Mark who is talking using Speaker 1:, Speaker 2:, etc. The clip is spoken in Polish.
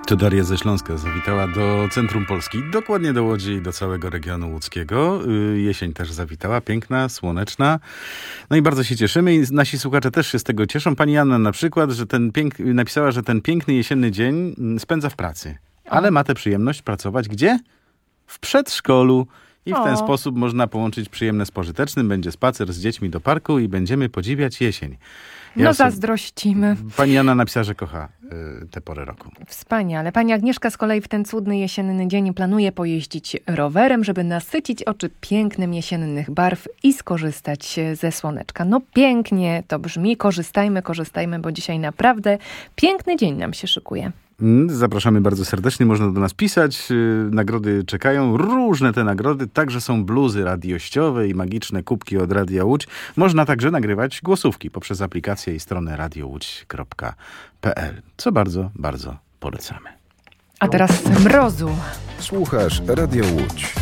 Speaker 1: To Daria ze Śląska zawitała do centrum Polski, dokładnie do Łodzi i do całego regionu łódzkiego. Jesień też zawitała, piękna, słoneczna. No i bardzo się cieszymy i nasi słuchacze też się z tego cieszą. Pani Anna na przykład, że napisała, że ten piękny jesienny dzień spędza w pracy. Ale ma tę przyjemność pracować gdzie? W przedszkolu. I w ten sposób można połączyć przyjemne z pożytecznym. Będzie spacer z dziećmi do parku i będziemy podziwiać jesień.
Speaker 2: Zazdrościmy.
Speaker 1: Pani Anna napisała, że kocha tę porę roku.
Speaker 2: Wspaniale. Pani Agnieszka z kolei w ten cudny jesienny dzień planuje pojeździć rowerem, żeby nasycić oczy pięknem jesiennych barw i skorzystać ze słoneczka. No pięknie to brzmi. Korzystajmy, bo dzisiaj naprawdę piękny dzień nam się szykuje.
Speaker 1: Zapraszamy bardzo serdecznie, można do nas pisać, nagrody czekają, różne te nagrody, także są bluzy radiościowe i magiczne kubki od Radia Łódź. Można także nagrywać głosówki poprzez aplikację i stronę radiowódź.pl, co bardzo, bardzo polecamy.
Speaker 2: A teraz mrozu.
Speaker 3: Słuchasz Radio Łódź.